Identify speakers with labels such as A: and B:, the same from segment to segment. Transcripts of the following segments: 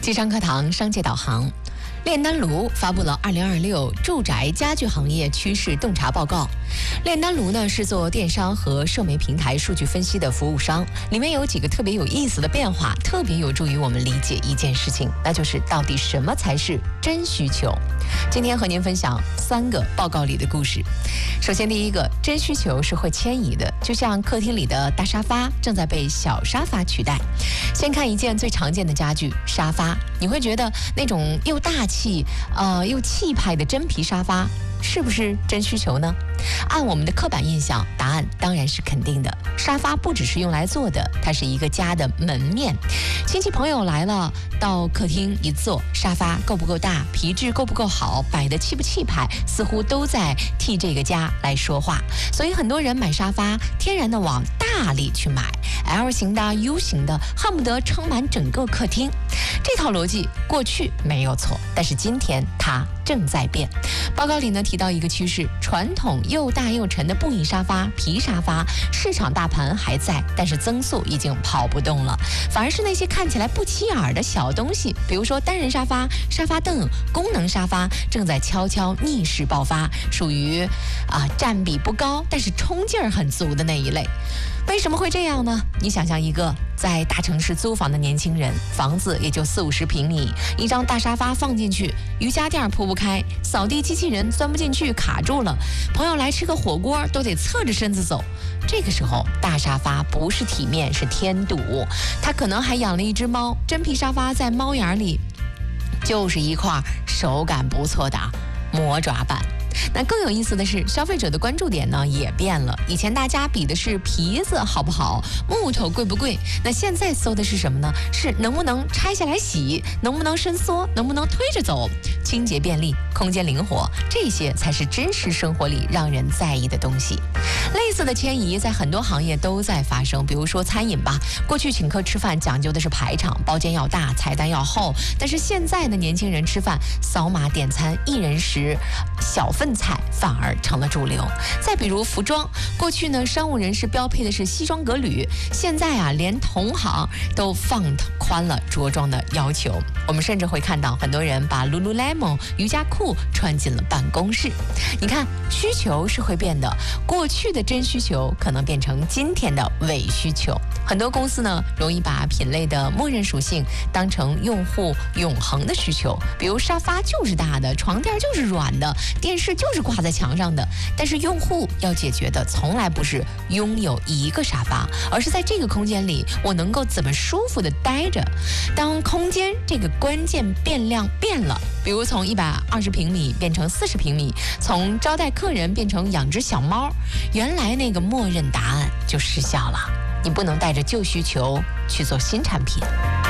A: 西商课堂商界导航。炼丹炉发布了2026住宅家具行业趋势洞察报告。炼丹炉呢是做电商和社媒平台数据分析的服务商，里面有几个特别有意思的变化，特别有助于我们理解一件事情，那就是到底什么才是真需求。今天和您分享3个报告里的故事。首先第一个，真需求是会迁移的，就像客厅里的大沙发正在被小沙发取代。先看一件最常见的家具——沙发，你会觉得那种又大气又气派的真皮沙发是不是真需求呢？按我们的刻板印象，答案当然是肯定的。沙发不只是用来坐的，它是一个家的门面。亲戚朋友来了，到客厅一坐，沙发够不够大，皮质够不够好，摆得气不气派，似乎都在替这个家来说话。所以很多人买沙发，天然的往大里去买 ，L 型的、U 型的，恨不得撑满整个客厅。这套逻辑过去没有错，但是今天它正在变。报告里呢提到一个趋势，传统又大又沉的布艺沙发、皮沙发，市场大盘还在，但是增速已经跑不动了。反而是那些看起来不起眼的小东西，比如说单人沙发、沙发凳、功能沙发，正在悄悄逆势爆发，属于占比不高，但是冲劲儿很足的那一类。为什么会这样呢？你想象一个在大城市租房的年轻人，房子也就40-50平米，一张大沙发放进去，瑜伽垫铺不开，扫地机器人钻不进去，卡住了，朋友来吃个火锅都得侧着身子走。这个时候大沙发不是体面，是添堵。他可能还养了一只猫，真皮沙发在猫眼里就是一块手感不错的魔爪板。那更有意思的是，消费者的关注点呢也变了。以前大家比的是皮子好不好，木头贵不贵，那现在搜的是什么呢？是能不能拆下来洗，能不能伸缩，能不能推着走，清洁便利，空间灵活，这些才是真实生活里让人在意的东西。类似的迁移在很多行业都在发生，比如说餐饮吧，过去请客吃饭讲究的是排场，包间要大，菜单要厚，但是现在的年轻人吃饭扫码点餐，1人食小份菜反而成了主流。再比如服装，过去呢商务人士标配的是西装革履，现在连同行都放宽了着装的要求。我们甚至会看到很多人把 Lululemon 瑜伽裤穿进了办公室。你看，需求是会变的，过去的真需求可能变成今天的伪需求。很多公司呢容易把品类的默认属性当成用户永恒的需求，比如沙发就是大的，床垫就是软的，电视就是挂在墙上的。但是用户要解决的从来不是拥有一个沙发，而是在这个空间里我能够怎么舒服的待着。当空间这个关键变量变了，比如从120平米变成40平米，从招待客人变成养只小猫，原来那个默认答案就失效了。你不能带着旧需求去做新产品。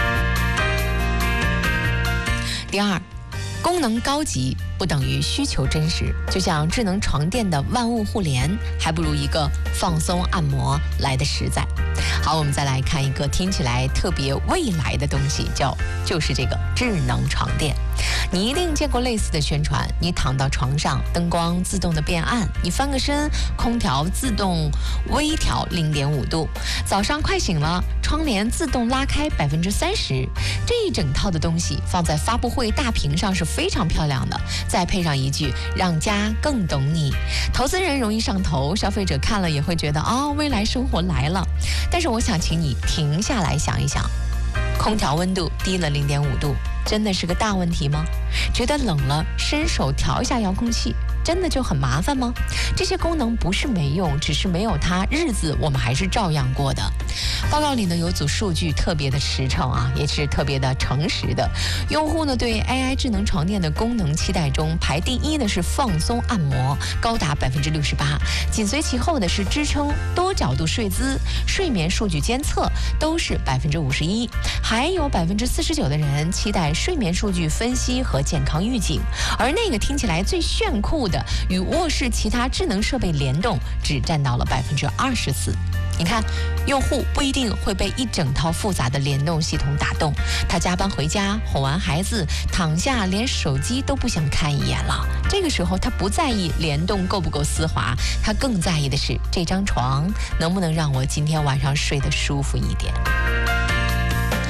A: 第二，功能高级不等于需求真实，就像智能床垫的万物互联，还不如一个放松按摩来的实在。好，我们再来看一个听起来特别未来的东西，就是这个智能床垫。你一定见过类似的宣传，你躺到床上，灯光自动的变暗，你翻个身，空调自动微调0.5度，早上快醒了，窗帘自动拉开30%，这一整套的东西放在发布会大屏上是非常漂亮的，再配上一句让家更懂你，投资人容易上头，消费者看了也会觉得未来生活来了。但是我想请你停下来想一想，空调温度低了0.5度，真的是个大问题吗？觉得冷了，伸手调一下遥控器，真的就很麻烦吗？这些功能不是没用，只是没有它，日子我们还是照样过的。报告里呢有组数据特别的实诚也是特别的诚实的。用户呢对 AI 智能床垫的功能期待中，排第一的是放松按摩，高达68%，紧随其后的是支撑多角度睡姿、睡眠数据监测，都是51%，还有49%的人期待睡眠数据分析和健康预警，而那个听起来最炫酷的与卧室其他智能设备联动，只占到了24%。你看，用户不一定会被一整套复杂的联动系统打动，他加班回家，哄完孩子，躺下连手机都不想看一眼了。这个时候他不在意联动够不够丝滑，他更在意的是这张床能不能让我今天晚上睡得舒服一点。怕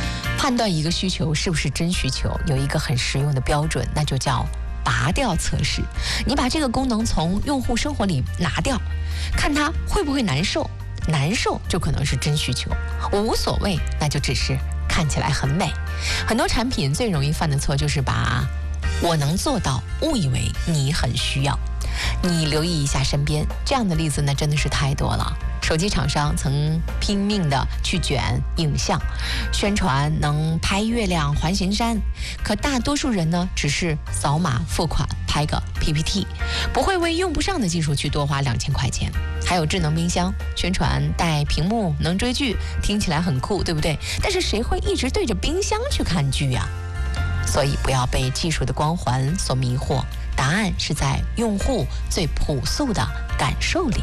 A: 判断一个需求是不是真需求，有一个很实用的标准，那就叫拔掉测试。你把这个功能从用户生活里拿掉，看他会不会难受，难受就可能是真需求，无所谓那就只是看起来很美。很多产品最容易犯的错就是把我能做到误以为你很需要。你留意一下身边这样的例子呢，真的是太多了。手机厂商曾拼命的去卷影像，宣传能拍月亮环形山，可大多数人呢只是扫码付款拍个 PPT， 不会为用不上的技术去多花2000块钱。还有智能冰箱，宣传带屏幕能追剧，听起来很酷，对不对？但是谁会一直对着冰箱去看剧呀？所以不要被技术的光环所迷惑，答案是在用户最朴素的感受里。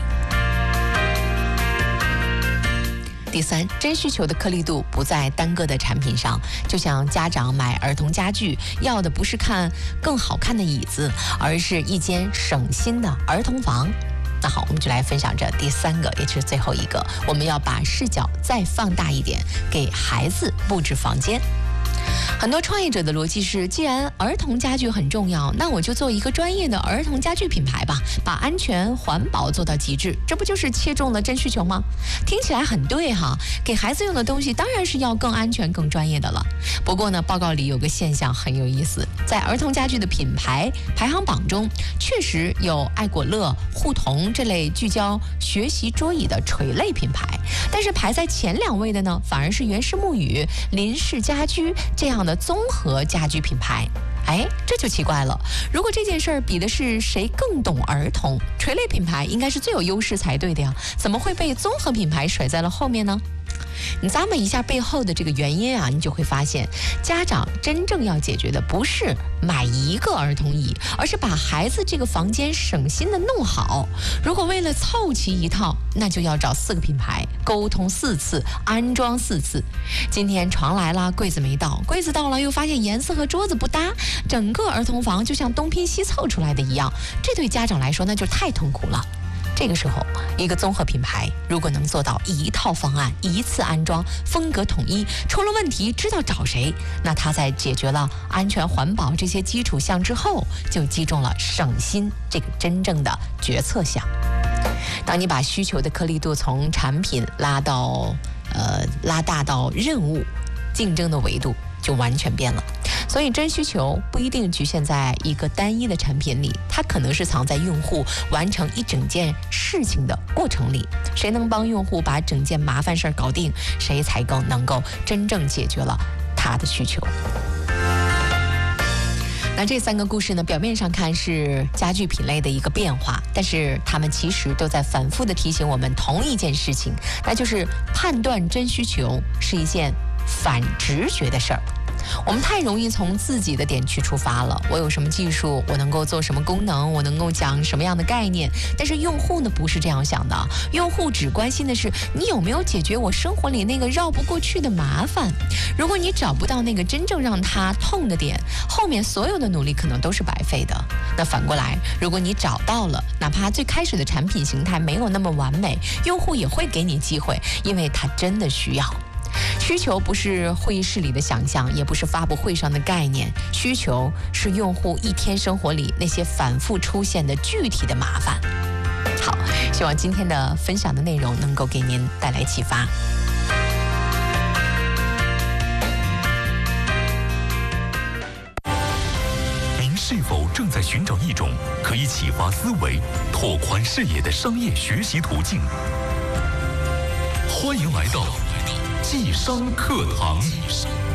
A: 第三，真需求的颗粒度不在单个的产品上，就像家长买儿童家具，要的不是看更好看的椅子，而是一间省心的儿童房。那好，我们就来分享这第3个，也是最后一个，我们要把视角再放大一点，给孩子布置房间。很多创业者的逻辑是，既然儿童家具很重要，那我就做一个专业的儿童家具品牌吧，把安全环保做到极致，这不就是切中了真需求吗？听起来很对哈，给孩子用的东西当然是要更安全更专业的了。不过呢，报告里有个现象很有意思，在儿童家具的品牌排行榜中，确实有爱果乐、护童这类聚焦学习桌椅的垂类品牌，但是排在前2位的呢，反而是源氏木语、林氏家居这样的综合家居品牌。这就奇怪了，如果这件事儿比的是谁更懂儿童，垂类品牌应该是最有优势才对的呀，怎么会被综合品牌甩在了后面呢？你咂摸一下背后的这个原因啊，你就会发现，家长真正要解决的不是买一个儿童椅，而是把孩子这个房间省心的弄好。如果为了凑齐一套，那就要找4个品牌，沟通4次，安装4次。今天床来了，柜子没到，柜子到了又发现颜色和桌子不搭，整个儿童房就像东拼西凑出来的一样，这对家长来说那就太痛苦了。这个时候，一个综合品牌如果能做到一套方案、一次安装、风格统一，出了问题知道找谁，那它在解决了安全环保这些基础项之后，就击中了省心这个真正的决策项。当你把需求的颗粒度从产品拉大到任务，竞争的维度就完全变了。所以真需求不一定局限在一个单一的产品里，它可能是藏在用户完成一整件事情的过程里。谁能帮用户把整件麻烦事儿搞定，谁才更能够真正解决了他的需求。那这3个故事呢，表面上看是家具品类的一个变化，但是它们其实都在反复的提醒我们同一件事情，那就是判断真需求是一件反直觉的事儿。我们太容易从自己的点去出发了，我有什么技术，我能够做什么功能，我能够讲什么样的概念，但是用户呢不是这样想的，用户只关心的是你有没有解决我生活里那个绕不过去的麻烦。如果你找不到那个真正让他痛的点，后面所有的努力可能都是白费的。那反过来，如果你找到了，哪怕最开始的产品形态没有那么完美，用户也会给你机会，因为他真的需要。需求不是会议室里的想象，也不是发布会上的概念，需求是用户一天生活里那些反复出现的具体的麻烦。好，希望今天的分享的内容能够给您带来启发。
B: 您是否正在寻找一种可以启发思维、拓宽视野的商业学习途径？欢迎来到纪商课堂。